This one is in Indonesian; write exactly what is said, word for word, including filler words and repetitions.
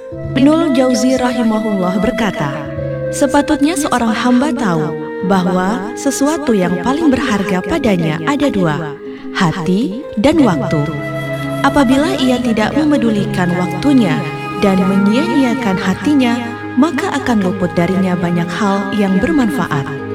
Ibnul Jauzi rahimahullah berkata, sepatutnya seorang hamba tahu bahwa sesuatu yang paling berharga padanya ada dua, hati dan waktu. Apabila ia tidak memedulikan waktunya dan menyia-nyiakan hatinya, maka akan luput darinya banyak hal yang bermanfaat.